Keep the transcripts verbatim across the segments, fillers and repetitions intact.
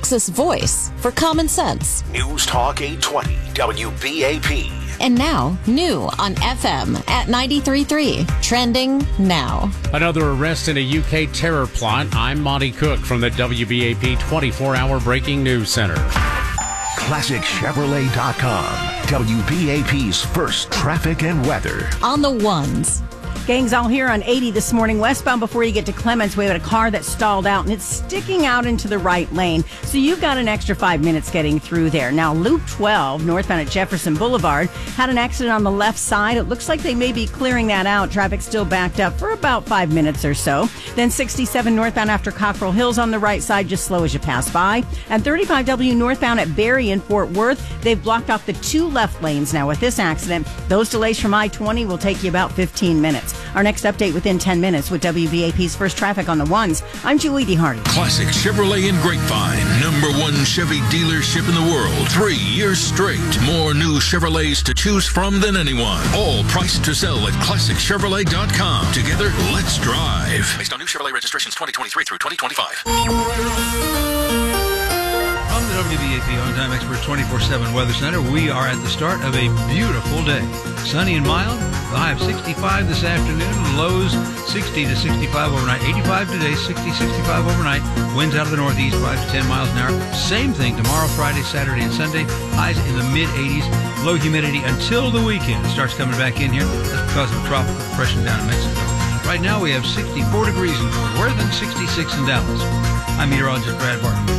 Fox's voice for common sense. News Talk eight twenty W B A P. And now, new on F M at ninety-three point three. Trending now. Another arrest in a U K terror plot. I'm Monty Cook from the W B A P twenty-four hour Breaking News Center. Classic Chevrolet dot com. W B A P's first traffic and weather. On the ones. Gang's all here on eighty this morning. Westbound before you get to Clements, we had a car that stalled out, and it's sticking out into the right lane. So you've got an extra five minutes getting through there. Now, Loop twelve, northbound at Jefferson Boulevard, had an accident on the left side. It looks like they may be clearing that out. Traffic still backed up for about five minutes or so. Then sixty-seven northbound after Cockrell Hills on the right side, just slow as you pass by. And thirty-five W northbound at Berry in Fort Worth, they've blocked off the two left lanes now with this accident. Those delays from I twenty will take you about fifteen minutes. Our next update within ten minutes with W B A P's first traffic on the ones. I'm Julie D. Hardy. Classic Chevrolet in Grapevine. Number one Chevy dealership in the world. Three years straight. More new Chevrolets to choose from than anyone. All priced to sell at Classic Chevrolet dot com. Together, let's drive. Based on new Chevrolet registrations twenty twenty-three through twenty twenty-five. From the W B A P On Time Expert twenty-four seven Weather Center, we are at the start of a beautiful day. Sunny and mild, the high of sixty-five this afternoon, lows sixty to sixty-five overnight, eighty-five today, sixty, sixty-five overnight, winds out of the northeast five to ten miles an hour. Same thing tomorrow, Friday, Saturday, and Sunday, highs in the mid-eighties, low humidity until the weekend. It starts coming back in here. That's because of a tropical depression down in Mexico. Right now we have sixty-four degrees in Fort Worth and sixty-six in Dallas. I'm meteorologist Brad Barton.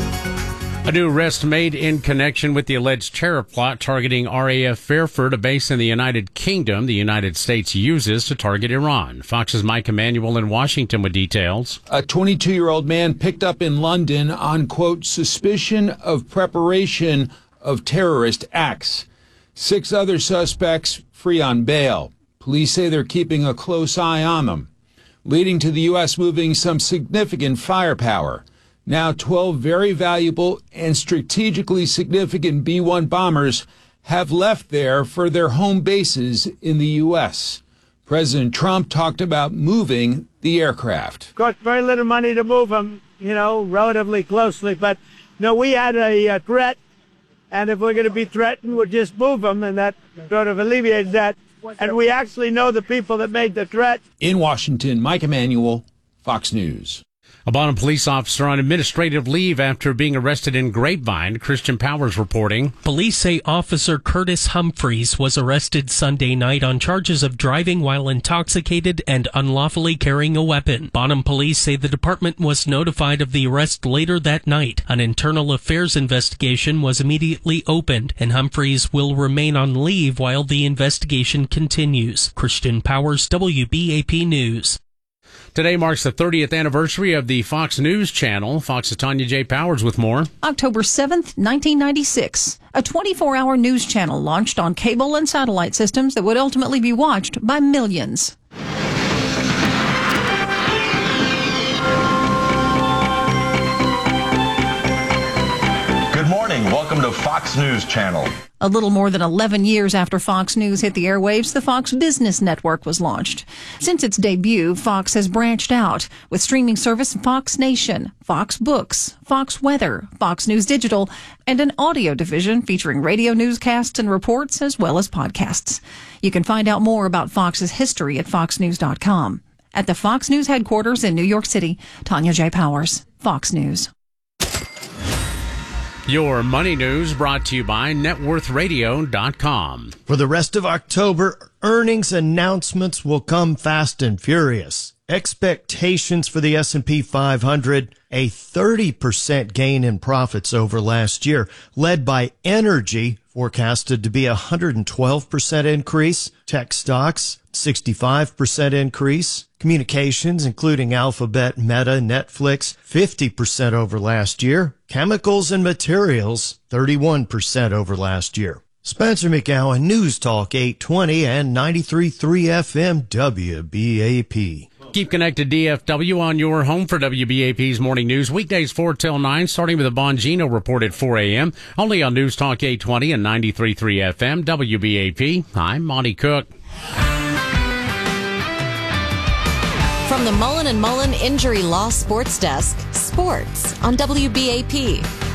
A new arrest made in connection with the alleged terror plot targeting R A F Fairford, a base in the United Kingdom the United States uses to target Iran. Fox's Mike Emanuel in Washington with details. A twenty-two-year-old man picked up in London on, quote, suspicion of preparation of terrorist acts. Six other suspects free on bail. Police say they're keeping a close eye on them, leading to the U S moving some significant firepower. Now, twelve very valuable and strategically significant B one bombers have left there for their home bases in the U S. President Trump talked about moving the aircraft. Cost very little money to move them, you know, relatively closely. But, no, we had a, a threat, and if we're going to be threatened, we'll just move them, and that sort of alleviates that. And we actually know the people that made the threat. In Washington, Mike Emanuel, Fox News. A Bonham police officer on administrative leave after being arrested in Grapevine. Christian Powers reporting. Police say Officer Curtis Humphreys was arrested Sunday night on charges of driving while intoxicated and unlawfully carrying a weapon. Bonham police say the department was notified of the arrest later that night. An internal affairs investigation was immediately opened, and Humphreys will remain on leave while the investigation continues. Christian Powers, W B A P News. Today marks the thirtieth anniversary of the Fox News Channel. Fox's Tanya J. Powers with more. October seventh, nineteen ninety-six. A twenty-four hour news channel launched on cable and satellite systems that would ultimately be watched by millions. Good morning. Welcome to Fox News Channel. A little more than eleven years after Fox News hit the airwaves, the Fox Business Network was launched. Since its debut, Fox has branched out with streaming service Fox Nation, Fox Books, Fox Weather, Fox News Digital, and an audio division featuring radio newscasts and reports as well as podcasts. You can find out more about Fox's history at fox news dot com. At the Fox News headquarters in New York City, Tanya J. Powers, Fox News. Your money news brought to you by net worth radio dot com. For the rest of October, earnings announcements will come fast and furious. Expectations for the S and P five hundred, a thirty percent gain in profits over last year, led by energy, forecasted to be a one hundred twelve percent increase, tech stocks, sixty-five percent increase, communications, including Alphabet, Meta, Netflix, fifty percent over last year, chemicals and materials, thirty-one percent over last year. Spencer McGowan, News Talk eight twenty and ninety-three point three F M W B A P. Keep connected D F W on your home for W B A P's Morning News. Weekdays four till nine, starting with a Bongino report at four a.m. Only on News Talk eight twenty and ninety-three point three F M W B A P. I'm Monty Cook. From the Mullen and Mullen Injury Law Sports Desk, sports on W B A P.